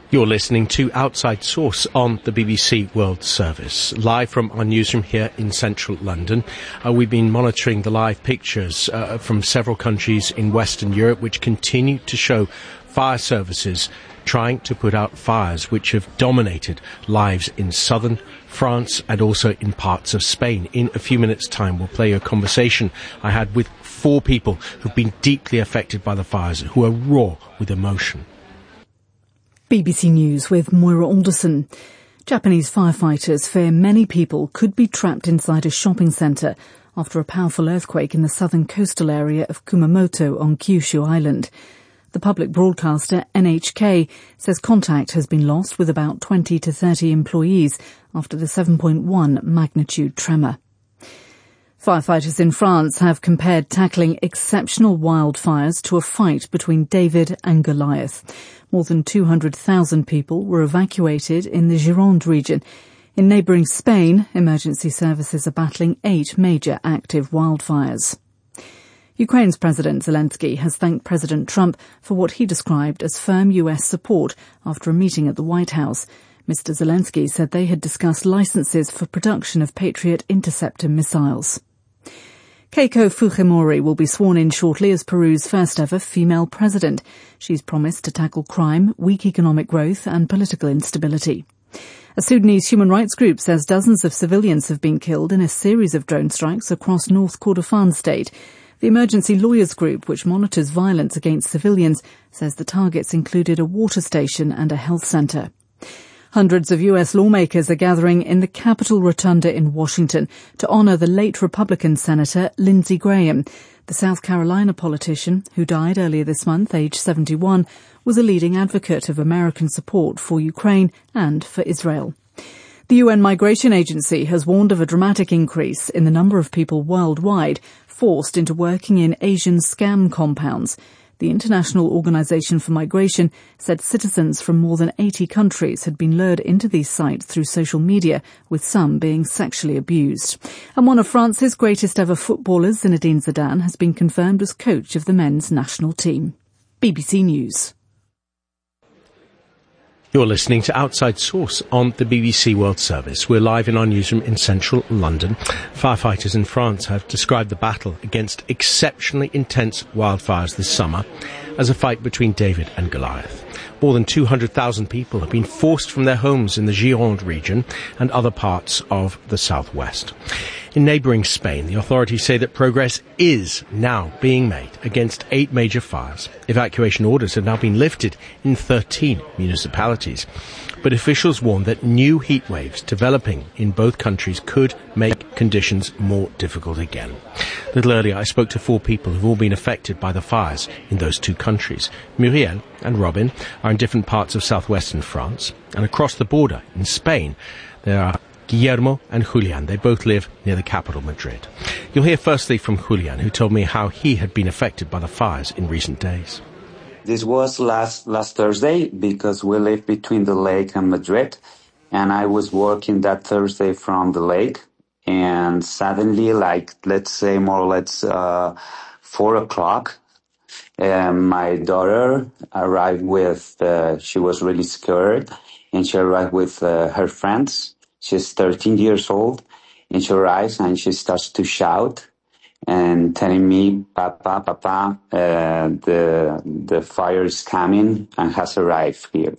You're listening to Outside Source on the BBC World Service, live from our newsroom here in central London. We've been monitoring the live pictures from several countries in Western Europe which continue to show fire services trying to put out fires which have dominated lives in southern France and also in parts of Spain. In a few minutes' time, we'll play a conversation I had with 4 people who've been deeply affected by the fires, who are raw with emotion. BBC News with Moira Alderson. Japanese firefighters fear many people could be trapped inside a shopping centre after a powerful earthquake in the southern coastal area of Kumamoto on Kyushu Island. The public broadcaster NHK says contact has been lost with about 20 to 30 employees after the 7.1 magnitude tremor. Firefighters in France have compared tackling exceptional wildfires to a fight between David and Goliath. More than 200,000 people were evacuated in the Gironde region. In neighbouring Spain, emergency services are battling 8 major active wildfires. Ukraine's President Zelensky has thanked President Trump for what he described as firm US support after a meeting at the White House. Mr. Zelensky said they had discussed licenses for production of Patriot interceptor missiles. Keiko Fujimori will be sworn in shortly as Peru's first ever female president. She's promised to tackle crime, weak economic growth and political instability. A Sudanese human rights group says dozens of civilians have been killed in a series of drone strikes across North Kordofan state. The Emergency Lawyers Group, which monitors violence against civilians, says the targets included a water station and a health centre. Hundreds of US lawmakers are gathering in the Capitol Rotunda in Washington to honour the late Republican Senator Lindsey Graham. The South Carolina politician, who died earlier this month, aged 71, was a leading advocate of American support for Ukraine and for Israel. The UN Migration Agency has warned of a dramatic increase in the number of people worldwide forced into working in Asian scam compounds. The International Organization for Migration said citizens from more than 80 countries had been lured into these sites through social media, with some being sexually abused. And one of France's greatest ever footballers, Zinedine Zidane, has been confirmed as coach of the men's national team. BBC News. You're listening to Outside Source on the BBC World Service. We're live in our newsroom in central London. Firefighters in France have described the battle against exceptionally intense wildfires this summer as a fight between David and Goliath. More than 200,000 people have been forced from their homes in the Gironde region and other parts of the southwest. In neighbouring Spain, the authorities say that progress is now being made against 8 major fires. Evacuation orders have now been lifted in 13 municipalities. But officials warn that new heat waves developing in both countries could make conditions more difficult again. A little earlier, I spoke to 4 people who've all been affected by the fires in those 2 countries. Muriel and Robin are in different parts of southwestern France. And across the border in Spain, there are Guillermo and Julian. They both live near the capital, Madrid. You'll hear firstly from Julian, who told me how he had been affected by the fires in recent days. This was last Thursday because we live between the lake and Madrid, and I was working that Thursday from the lake, and suddenly, let's say more or less 4 o'clock, my daughter arrived she was really scared, and she arrived with her friends. She's 13 years old, and she arrives and she starts to shout and telling me, Papa, the fire is coming and has arrived here.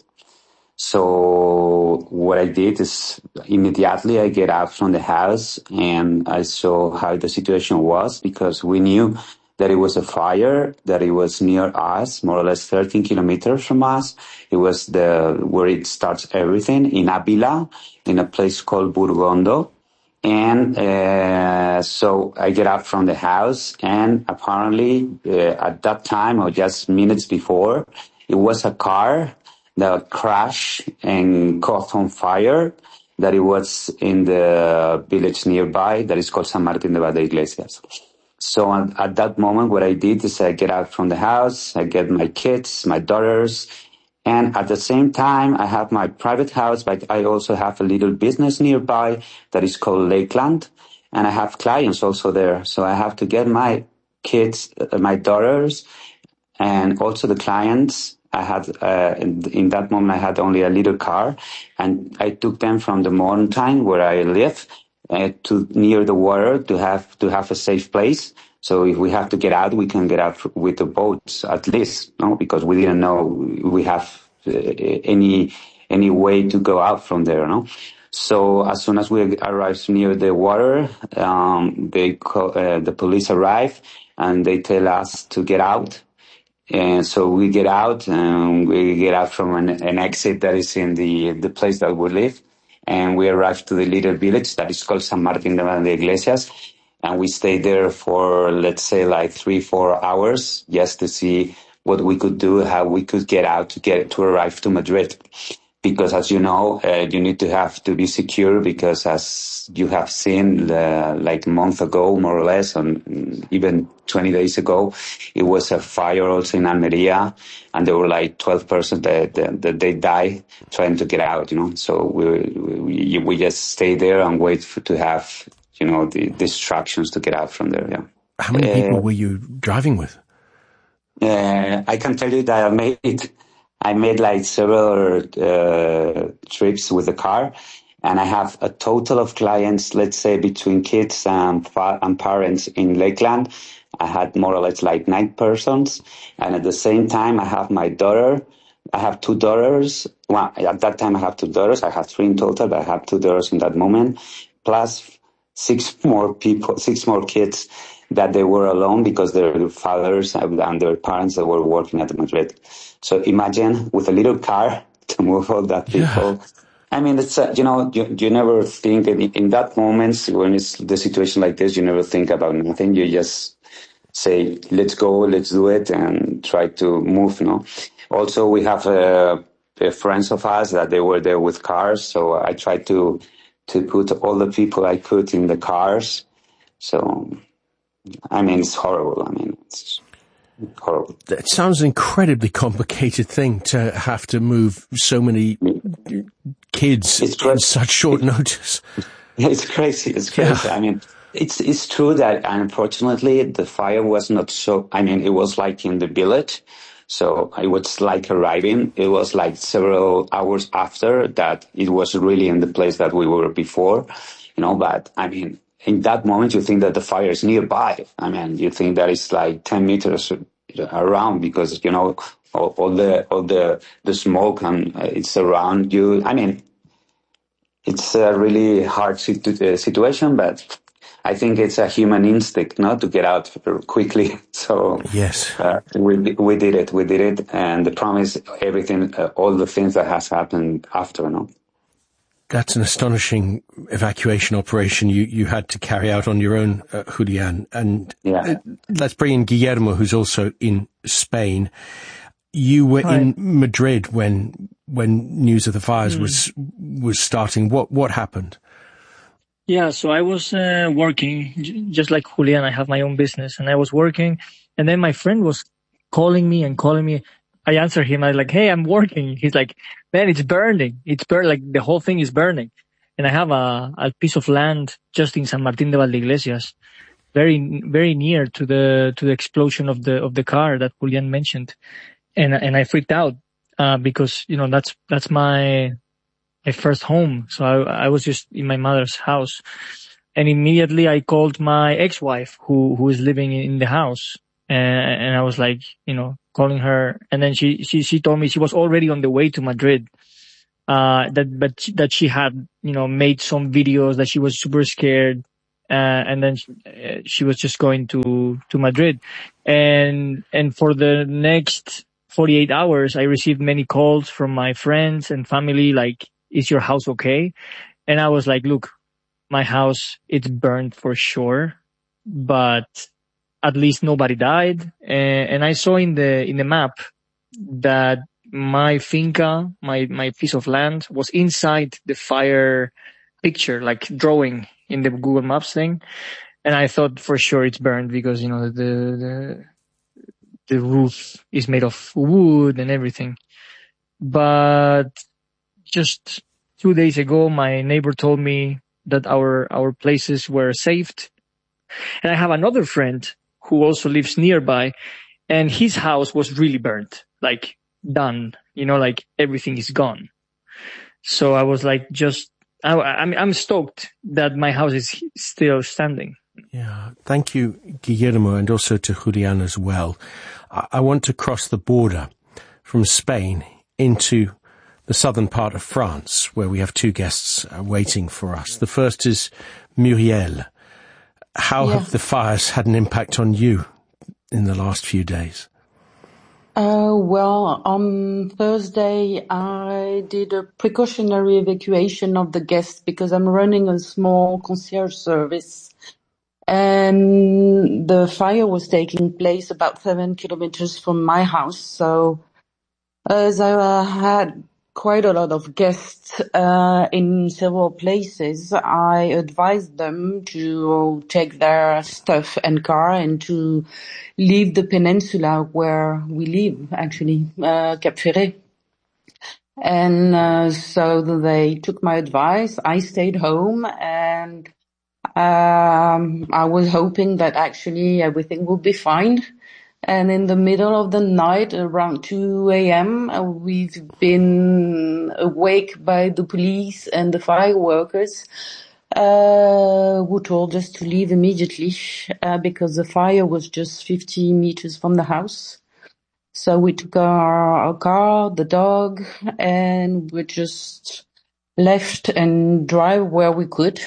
So what I did is immediately I get out from the house and I saw how the situation was, because we knew that it was a fire, that it was near us, more or less 13 kilometers from us. It was where it starts everything, in Avila, in a place called Burgondo. And so I get up from the house, and apparently at that time, or just minutes before, it was a car that crashed and caught on fire, that it was in the village nearby that is called San Martín de Valdeiglesias. So at that moment, what I did is I get out from the house, I get my kids, my daughters, and at the same time, I have my private house, but I also have a little business nearby that is called Lakeland, and I have clients also there. So I have to get my kids, my daughters, and also the clients I had in that moment I had only a little car, and I took them from the mountain where I live to near the water to have a safe place. So if we have to get out, we can get out with the boats at least, no? Because we didn't know we have any way to go out from there, no? So as soon as we arrived near the water, the police arrived and they tell us to get out. And so we get out and we get out from an exit that is in the place that we live. And we arrived to the little village that is called San Martín de Iglesias. And we stayed there for, let's say, like 3-4 hours just to see what we could do, how we could get out to arrive to Madrid. Because as you know, you need to have to be secure because as you have seen, like a month ago, more or less, and even 20 days ago, it was a fire also in Almeria, and there were like 12 persons that they died trying to get out, So we just stay there and wait to have, the instructions to get out from there, yeah. How many people were you driving with? I can tell you that I made like several trips with the car, and I have a total of clients, let's say between kids and parents in Lakeland. I had more or less like 9 persons. And at the same time, I have my daughter. I have 2 daughters. Well, at that time I have 2 daughters. I have 3 in total, but I have 2 daughters in that moment, plus 6 more kids that they were alone because their fathers and their parents that were working at Madrid. So imagine with a little car to move all that people. Yeah. I mean, it's, you never think in that moment when it's the situation like this, you never think about nothing. You just say, let's go, let's do it and try to move, Also, we have friends of us that they were there with cars. So I tried to put all the people I could in the cars. So, I mean, it's horrible. It's horrible. It sounds an incredibly complicated thing to have to move so many kids in such short notice. It's crazy. It's crazy. Yeah. It's true that unfortunately the fire was not so, it was like in the village. So it was like arriving. It was like several hours after that it was really in the place that we were before, but in that moment, you think that the fire is nearby. You think that it's like 10 meters around because, all the smoke and it's around you. It's a really hard situation, but I think it's a human instinct, to get out quickly. So yes, we did it. And the promise, everything, all the things that has happened after, That's an astonishing evacuation operation you had to carry out on your own, Julian. And let's bring in Guillermo, who's also in Spain. You were in Madrid when news of the fires was starting. What happened? Yeah, so I was working, just like Julian. I have my own business, and I was working, and then my friend was calling me. I answered him. I was like, hey, I'm working. He's like, man, it's burning. Like the whole thing is burning. And I have a piece of land just in San Martín de Valdeiglesias, very, very near to the explosion of the car that Julian mentioned. And I freaked out, because, that's my first home. So I was just in my mother's house, and immediately I called my ex-wife who is living in the house. And I was like, calling her, and then she told me she was already on the way to Madrid, that she had, made some videos, that she was super scared, and then she was just going to Madrid. And for the next 48 hours, I received many calls from my friends and family, like, is your house okay? And I was like, look, my house, it's burned for sure, but at least nobody died. And I saw in the map that my finca, my piece of land, was inside the fire picture, like drawing in the Google Maps thing. And I thought for sure it's burned because, the roof is made of wood and everything. But just 2 days ago, my neighbor told me that our places were saved. And I have another friend who also lives nearby, and his house was really burnt. Like, done, like everything is gone. So I was like, I'm stoked that my house is still standing. Yeah, thank you, Guillermo, and also to Julian as well. I want to cross the border from Spain into the southern part of France, where we have two guests waiting for us. The first is Muriel. How have the fires had an impact on you in the last few days? Well, on Thursday, I did a precautionary evacuation of the guests because I'm running a small concierge service. And the fire was taking place about 7 kilometers from my house. So as I had quite a lot of guests in several places, I advised them to take their stuff and car and to leave the peninsula where we live, actually, Cap Ferret. And so they took my advice. I stayed home, and I was hoping that actually everything would be fine. And in the middle of the night, around 2 a.m., we've been awake by the police and the fire workers, who told us to leave immediately, because the fire was just 50 meters from the house. So we took our car, the dog, and we just left and drive where we could.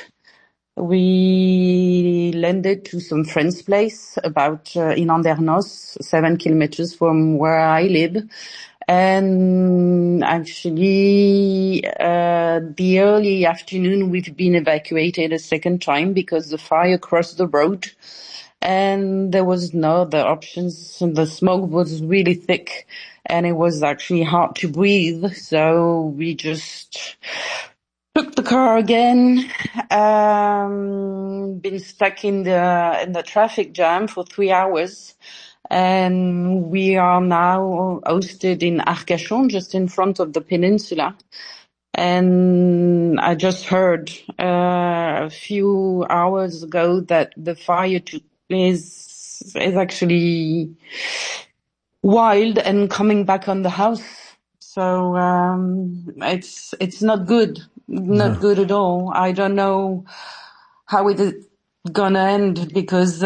We landed to some friend's place about in Andernos, 7 kilometers from where I live. And actually, the early afternoon, we've been evacuated a second time because the fire crossed the road and there was no other options. The smoke was really thick and it was actually hard to breathe. So we just took the car again, been stuck in the traffic jam for 3 hours. And we are now hosted in Arcachon, just in front of the peninsula. And I just heard a few hours ago that the fire is actually wild and coming back on the house. So it's not good, not good at all. I don't know how it is gonna end because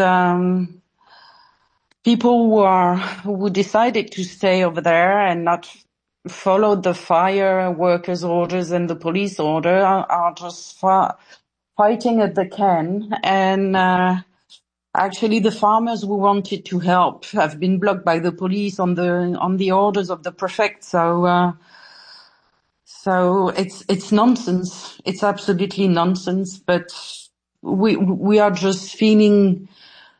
people who decided to stay over there and not follow the fire workers' orders and the police order are just fighting at the can. And actually, the farmers who wanted to help have been blocked by the police on the orders of the prefect. So it's nonsense. It's absolutely nonsense. But we are just feeling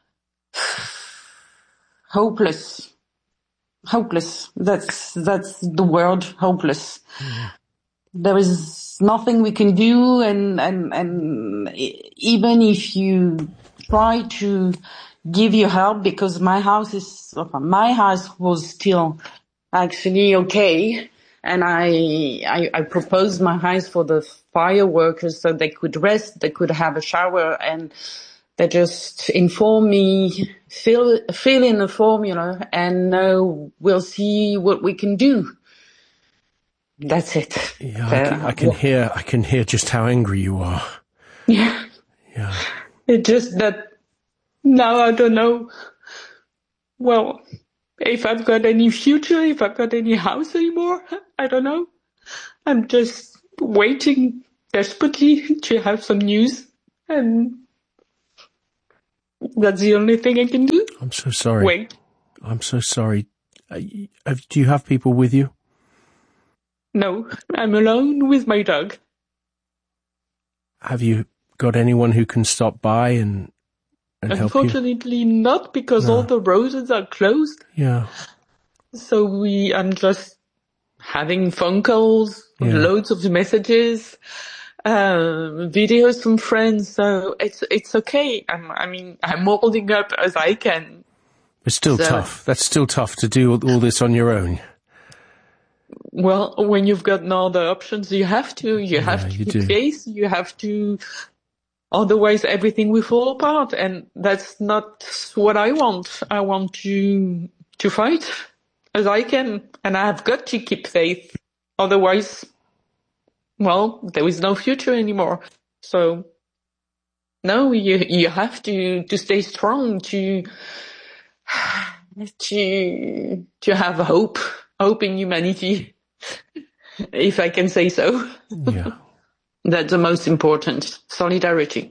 hopeless. That's the word, hopeless. Mm-hmm. There is nothing we can do, and even if you try to give your help, because my house was still actually okay, and I proposed my house for the fire workers so they could rest, they could have a shower, and they just inform me, fill in the formula, and we'll see what we can do. That's it. Yeah, I can hear just how angry you are. Yeah. Yeah. It's just that now I don't know, well, if I've got any future, if I've got any house anymore, I don't know. I'm just waiting desperately to have some news, and that's the only thing I can do. I'm so sorry. Wait. I'm so sorry. Do you have people with you? No, I'm alone with my dog. Have you got anyone who can stop by and help you? Unfortunately not, because all the roads are closed. Yeah. So I'm just having phone calls, loads of messages, videos from friends. So it's okay. I'm holding up as I can. It's still tough. That's still tough to do all this on your own. Well, when you've got no other options, you have to. You have to keep face. You have to. Otherwise, everything will fall apart, and that's not what I want. I want to fight as I can. And I have got to keep faith. Otherwise, well, there is no future anymore. So, no, you have to stay strong, to have hope in humanity, if I can say so. Yeah. That's the most important, solidarity.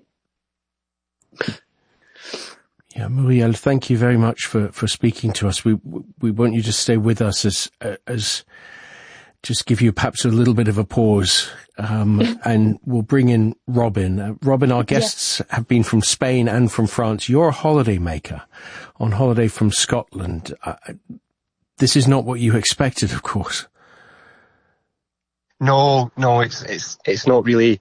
Yeah, Muriel, thank you very much for speaking to us. We want you to stay with us as just give you perhaps a little bit of a pause, and we'll bring in Robin. Robin, our guests have been from Spain and from France. You're a holiday maker on holiday from Scotland. This is not what you expected, of course. No, it's not really.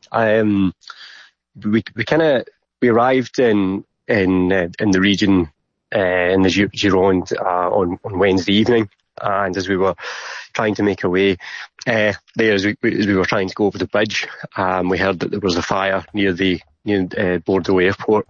We arrived in the region in the Gironde on Wednesday evening, and as we were trying to make our way there, as we were trying to go over the bridge, we heard that there was a fire near Bordeaux Airport.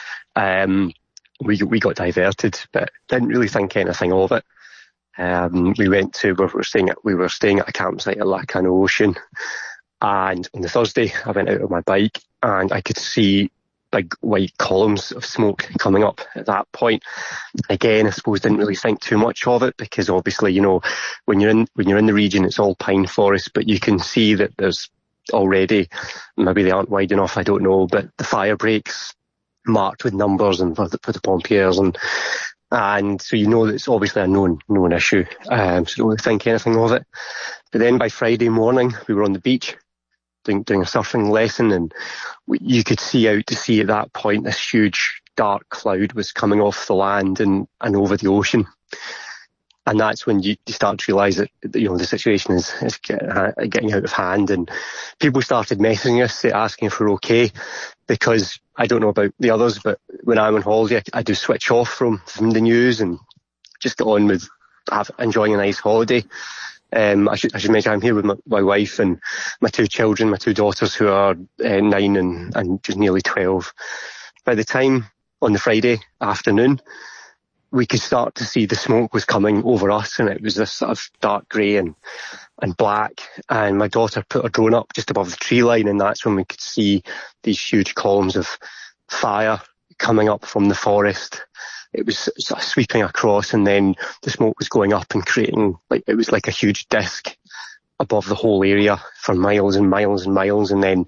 We got diverted, but didn't really think anything of it. We were staying at a campsite at Lacanau Ocean, and on the Thursday I went out on my bike and I could see big white columns of smoke coming up at that point. Again, I suppose didn't really think too much of it, because obviously, when you're in the region, it's all pine forest, but you can see that there's already, maybe they aren't wide enough, I don't know, but the fire breaks marked with numbers and for the pompiers, and so that it's obviously a known issue. So don't really think anything of it. But then by Friday morning, we were on the beach doing a surfing lesson, and you could see out to sea at that point this huge dark cloud was coming off the land and over the ocean. And that's when you start to realise that the situation is getting out of hand, and people started messaging us asking if we're okay, because I don't know about the others, but when I'm on holiday I do switch off from the news and just get on with enjoying a nice holiday. I should mention I'm here with my wife and my two children, my two daughters who are 9 and just nearly 12. By the time on the Friday afternoon, we could start to see the smoke was coming over us, and it was this sort of dark grey and black. And my daughter put her drone up just above the tree line, and that's when we could see these huge columns of fire coming up from the forest. It was sort of sweeping across, and then the smoke was going up and creating, it was like a huge disc above the whole area for miles and miles and miles. And then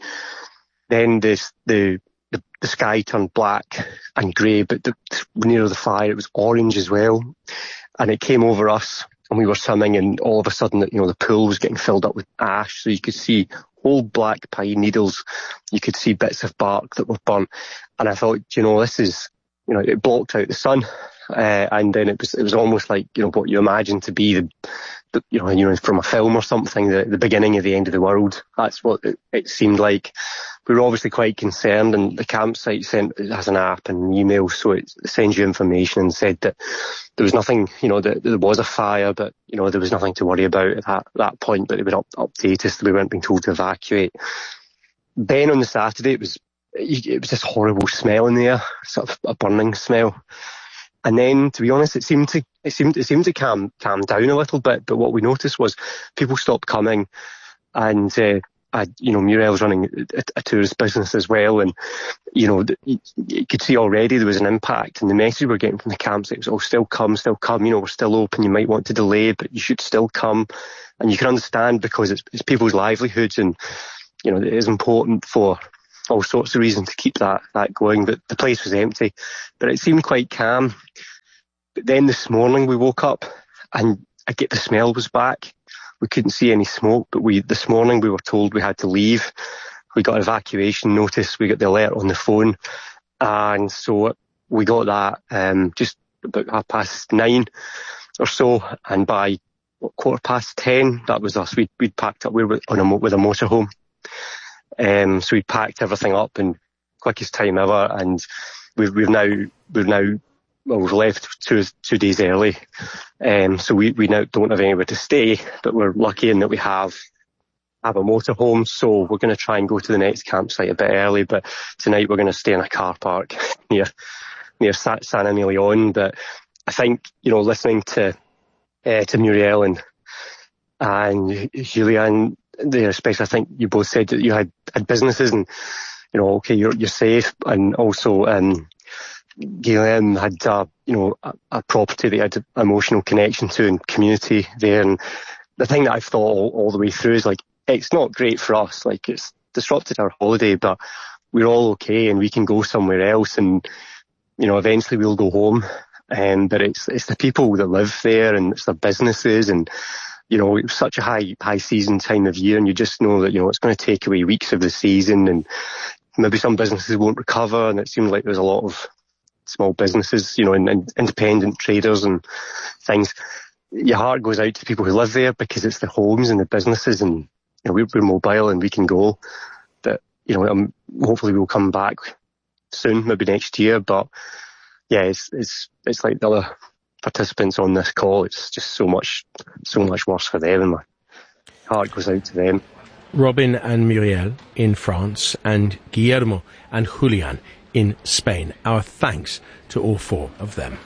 the sky turned black and grey, but near the fire it was orange as well. And it came over us, and we were swimming, and all of a sudden, the pool was getting filled up with ash, so you could see whole black pine needles. You could see bits of bark that were burnt. And I thought, this is, it blocked out the sun, and then it was almost like what you imagine to be the from a film or something, the beginning of the end of the world. That's what it seemed like. We were obviously quite concerned, and the campsite has an app and email, so it sends you information and said that there was nothing, that there was a fire, but there was nothing to worry about at that point. But it would update us that we weren't being told to evacuate. Then on the Saturday, it was this horrible smell in the air, sort of a burning smell. And then, to be honest, it seemed to calm down a little bit. But what we noticed was people stopped coming, and Muriel's running a tourist business as well, and you could see already there was an impact. And the message we're getting from the campsite was, "Oh, still come. We're still open. You might want to delay, but you should still come." And you can understand, because it's people's livelihoods, and it is important for all sorts of reasons to keep that going. But the place was empty, but it seemed quite calm. But then this morning we woke up, and the smell was back. We couldn't see any smoke, but this morning we were told we had to leave. We got evacuation notice, we got the alert on the phone, and so we got that just about 9:30 or so, and by 10:15, that was us. We'd packed up. We were with a motorhome. So we packed everything up in quickest time ever, and we've left two days early. So we now don't have anywhere to stay, but we're lucky in that we have a motorhome. So we're going to try and go to the next campsite a bit early, but tonight we're going to stay in a car park near San Emilion. But I think, listening to to Muriel and Julian there, especially. I think you both said that you had businesses and, you know, okay, you're safe, and also Guillaume had a property that he had an emotional connection to and community there. And the thing that I've thought all the way through is, like, it's not great for us, like, it's disrupted our holiday, but we're all okay and we can go somewhere else, and, you know, eventually we'll go home. But it's the people that live there, and it's their businesses, and, you know, it's such a high season time of year, and you just know that, you know, it's going to take away weeks of the season, and maybe some businesses won't recover. And it seems like there's a lot of small businesses, you know, and independent traders and things. Your heart goes out to people who live there, because it's the homes and the businesses, and, you know, we're mobile and we can go. That, you know, hopefully we'll come back soon, maybe next year. But yeah, it's like the other participants on this call. It's just so much worse for them, and my heart goes out to them. Robin and Muriel in France, and Guillermo and Julian in Spain. Our thanks to all four of them.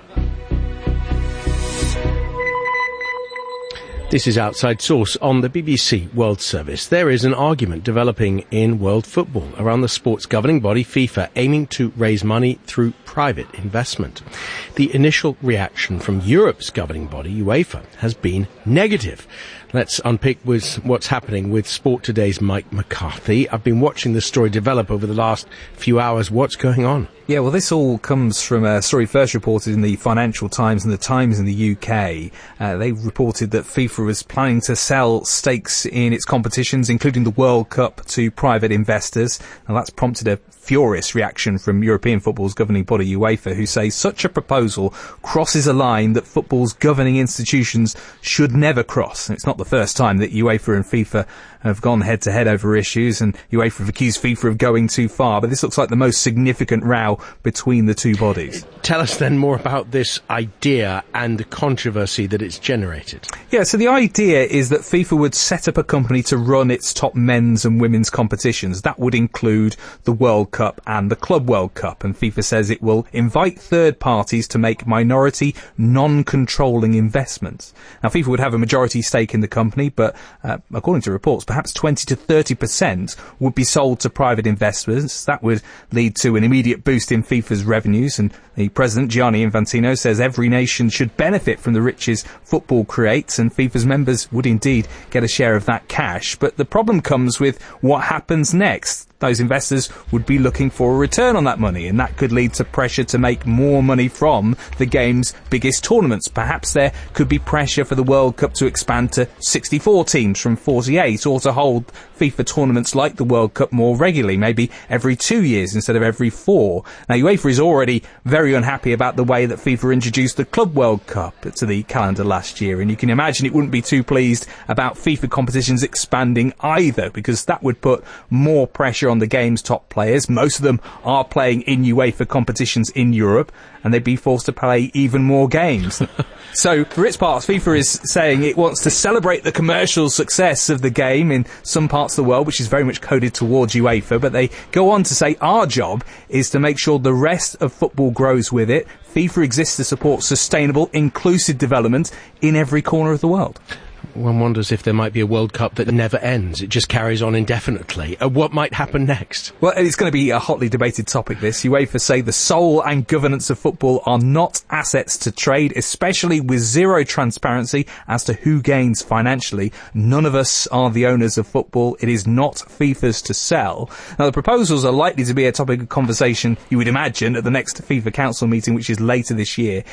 This is Outside Source on the BBC World Service. There is an argument developing in world football around the sport's governing body, FIFA, aiming to raise money through private investment. The initial reaction from Europe's governing body, UEFA, has been negative. Let's unpick what's happening with Sport Today's Mike McCarthy. I've been watching this story develop over the last few hours. What's going on? Yeah, well, this all comes from a story first reported in the Financial Times and the Times in the UK. They reported that FIFA was planning to sell stakes in its competitions, including the World Cup, to private investors. And that's prompted a furious reaction from European football's governing body, UEFA, who say such a proposal crosses a line that football's governing institutions should never cross. And it's not the first time that UEFA and FIFA have gone head-to-head over issues, and UEFA have accused FIFA of going too far. But this looks like the most significant row between the two bodies. Tell us then more about this idea and the controversy that it's generated. Yeah, so the idea is that FIFA would set up a company to run its top men's and women's competitions. That would include the World Cup and the Club World Cup. And FIFA says it will invite third parties to make minority, non-controlling investments. Now, FIFA would have a majority stake in the company, but according to reports, perhaps 20 to 30% would be sold to private investors. That would lead to an immediate boost in FIFA's revenues, and the president, Gianni Infantino, says every nation should benefit from the riches football creates, and FIFA's members would indeed get a share of that cash. But the problem comes with what happens next. Those investors would be looking for a return on that money, and that could lead to pressure to make more money from the game's biggest tournaments. Perhaps there could be pressure for the World Cup to expand to 64 teams from 48, or to hold FIFA tournaments like the World Cup more regularly, maybe every 2 years instead of every 4. Now, UEFA is already very unhappy about the way that FIFA introduced the Club World Cup to the calendar last year, and you can imagine it wouldn't be too pleased about FIFA competitions expanding either, because that would put more pressure on the game's top players. Most of them are playing in UEFA competitions in Europe, and they'd be forced to play even more games. So, for its part, FIFA is saying it wants to celebrate the commercial success of the game in some parts of the world, which is very much coded towards UEFA, but they go on to say our job is to make sure the rest of football grows with it. FIFA exists to support sustainable, inclusive development in every corner of the world. One wonders if there might be a World Cup that never ends. It just carries on indefinitely. What might happen next? Well, it's going to be a hotly debated topic, this. UEFA say the soul and governance of football are not assets to trade, especially with zero transparency as to who gains financially. None of us are the owners of football. It is not FIFA's to sell. Now, the proposals are likely to be a topic of conversation, you would imagine, at the next FIFA Council meeting, which is later this year.